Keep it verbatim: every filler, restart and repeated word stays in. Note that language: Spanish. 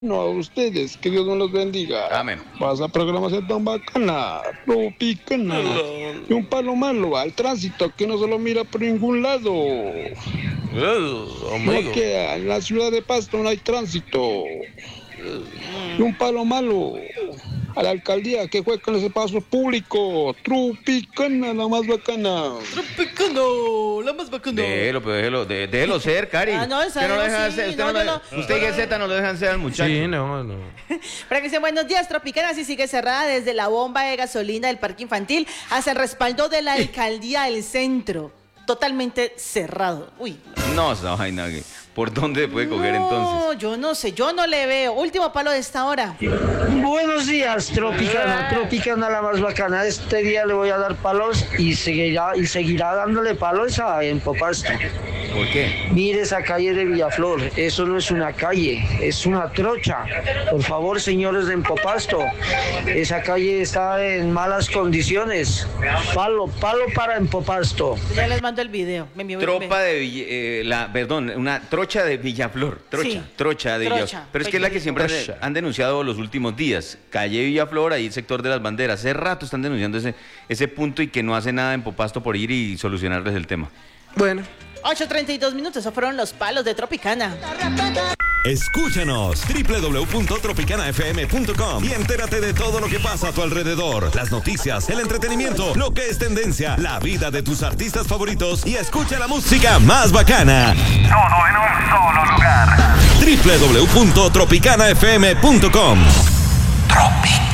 No, a ustedes, que Dios nos los bendiga. Amén. Vas a programación tan bacana, tropicana. Y un palo malo al tránsito que no se lo mira por ningún lado. Uh, No que en la ciudad de Pasto no hay tránsito. Y un palo malo a la alcaldía que juega con ese paso público. Tropicana, la más bacana. Tropicano, la más bacana. Déjelo, pero déjelo, de- déjelo ser, Cari. Ah, no, Usted no lo deja sí, hacer, usted no, no lo- yo no. usted y Z no lo dejan ser al muchacho. Sí, no, no. Para que dicen buenos días, Tropicana sí sigue cerrada desde la bomba de gasolina del parque infantil hasta el respaldo de la alcaldía del centro. Totalmente cerrado. Uy. No, esa vaina, que- ¿por dónde puede coger No, entonces? yo no sé, yo no le veo. Último palo de esta hora. Buenos días, Tropicana, Tropicana la más bacana. Este día le voy a dar palos y seguirá, y seguirá dándole palos a Empopasto. ¿Por qué? Mire esa calle de Villaflor, eso no es una calle, es una trocha. Por favor, señores de Empopasto, esa calle está en malas condiciones. Palo, palo para Empopasto. Ya les mando el video. Me envió- Tropa de Vill- eh, la, perdón, una trocha de Villaflor, trocha, Sí, trocha de trocha, Villaflor. Pero es que es la que siempre han, Trocha. han denunciado los últimos días. Calle Villaflor, ahí el sector de las banderas. Hace rato están denunciando ese, ese punto y que no hace nada en Popasto por ir y solucionarles el tema. Bueno. ocho treinta y dos minutos, esos fueron los palos de Tropicana. Escúchanos doble u doble u doble u punto tropicana f m punto com y entérate de todo lo que pasa a tu alrededor. Las noticias, el entretenimiento, lo que es tendencia, la vida de tus artistas favoritos y escucha la música más bacana. Todo en un solo lugar. doble u doble u doble u punto tropicana f m punto com. Tropicana.